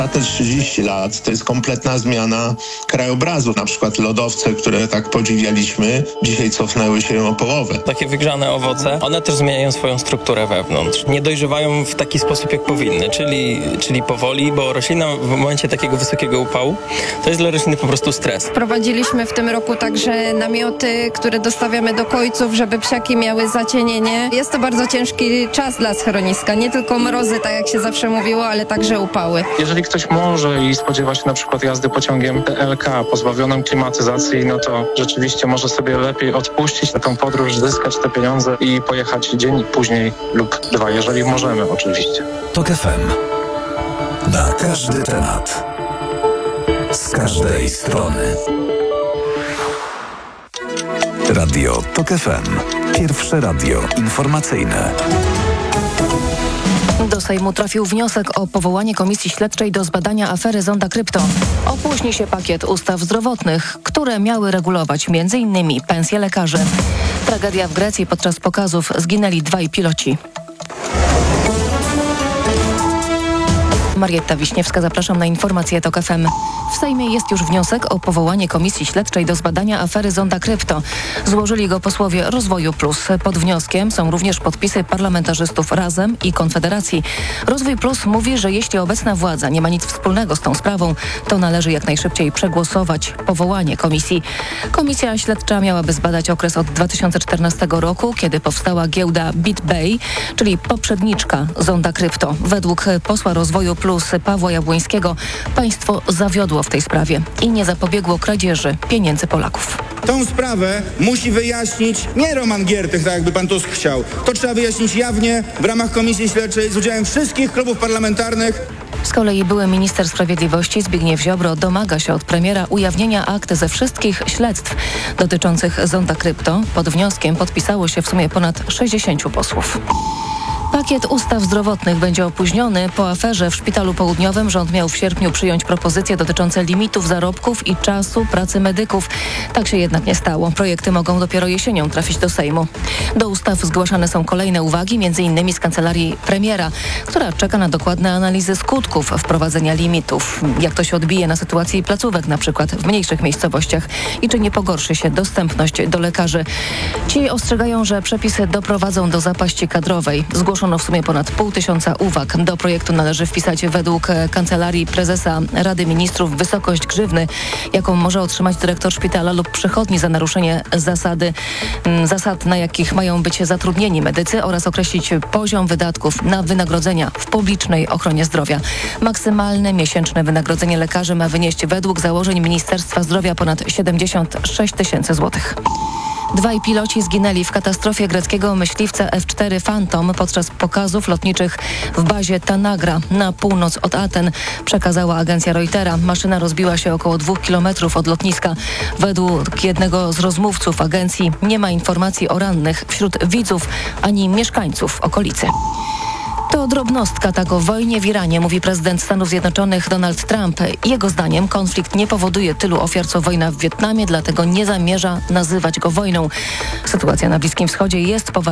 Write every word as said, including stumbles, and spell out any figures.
Te trzydzieści lat to jest kompletna zmiana krajobrazu. Na przykład lodowce, które tak podziwialiśmy, dzisiaj cofnęły się o połowę. Takie wygrzane owoce, one też zmieniają swoją strukturę wewnątrz. Nie dojrzewają w taki sposób, jak powinny, czyli, czyli powoli, bo roślina w momencie takiego wysokiego upału to jest dla rośliny po prostu stres. Wprowadziliśmy w tym roku także namioty, które dostawiamy do kojców, żeby psiaki miały zacienienie. Jest to bardzo ciężki czas dla schroniska. Nie tylko mrozy, tak jak się zawsze mówiło, ale także upały. Jeżeli ktoś może i spodziewa się na przykład jazdy pociągiem T L K pozbawionym klimatyzacji, no to rzeczywiście może sobie lepiej odpuścić na tą podróż, zyskać te pieniądze i pojechać dzień później lub dwa, jeżeli możemy oczywiście. TOK F M. Na każdy temat. Z każdej strony. Radio TOK F M. Pierwsze radio informacyjne. Do Sejmu trafił wniosek o powołanie Komisji Śledczej do zbadania afery Zonda Krypto. Opóźni się pakiet ustaw zdrowotnych, które miały regulować między innymi pensje lekarzy. Tragedia w Grecji. Podczas pokazów zginęli dwaj piloci. Marietta Wiśniewska, zapraszam na informacje TOK F M. W Sejmie jest już wniosek o powołanie Komisji Śledczej do zbadania afery Zonda Krypto. Złożyli go posłowie Rozwoju Plus. Pod wnioskiem są również podpisy parlamentarzystów Razem i Konfederacji. Rozwój Plus mówi, że jeśli obecna władza nie ma nic wspólnego z tą sprawą, to należy jak najszybciej przegłosować powołanie komisji. Komisja śledcza miałaby zbadać okres od dwa tysiące czternastego roku, kiedy powstała giełda BitBay, czyli poprzedniczka Zonda Krypto. Według posła Rozwoju Plus Pawła Jabłońskiego państwo zawiodło w tej sprawie i nie zapobiegło kradzieży pieniędzy Polaków. Tą sprawę musi wyjaśnić nie Roman Giertych, tak jakby pan Tusk chciał. To trzeba wyjaśnić jawnie w ramach Komisji Śledczej z udziałem wszystkich klubów parlamentarnych. Z kolei były minister sprawiedliwości Zbigniew Ziobro domaga się od premiera ujawnienia akt ze wszystkich śledztw dotyczących Zonda Krypto. Pod wnioskiem podpisało się w sumie ponad sześćdziesięciu posłów. Pakiet ustaw zdrowotnych będzie opóźniony. Po aferze w Szpitalu Południowym rząd miał w sierpniu przyjąć propozycje dotyczące limitów zarobków i czasu pracy medyków. Tak się jednak nie stało. Projekty mogą dopiero jesienią trafić do Sejmu. Do ustaw zgłaszane są kolejne uwagi, między innymi z kancelarii premiera, która czeka na dokładne analizy skutków wprowadzenia limitów. Jak to się odbije na sytuacji placówek, na przykład w mniejszych miejscowościach i czy nie pogorszy się dostępność do lekarzy. Ci ostrzegają, że przepisy doprowadzą do zapaści kadrowej. Zgłoszono w sumie ponad pół tysiąca uwag. Do projektu należy wpisać według Kancelarii Prezesa Rady Ministrów wysokość grzywny, jaką może otrzymać dyrektor szpitala lub przychodni za naruszenie zasady, zasad, na jakich mają być zatrudnieni medycy, oraz określić poziom wydatków na wynagrodzenia w publicznej ochronie zdrowia. Maksymalne miesięczne wynagrodzenie lekarzy ma wynieść według założeń Ministerstwa Zdrowia ponad siedemdziesiąt sześć tysięcy złotych. Dwaj piloci zginęli w katastrofie greckiego myśliwca F cztery Phantom podczas pokazów lotniczych w bazie Tanagra na północ od Aten, przekazała agencja Reutera. Maszyna rozbiła się około dwóch kilometrów od lotniska. Według jednego z rozmówców agencji nie ma informacji o rannych wśród widzów ani mieszkańców okolicy. To drobnostka, tak o wojnie w Iranie mówi prezydent Stanów Zjednoczonych Donald Trump. Jego zdaniem konflikt nie powoduje tylu ofiar co wojna w Wietnamie, dlatego nie zamierza nazywać go wojną. Sytuacja na Bliskim Wschodzie jest poważna.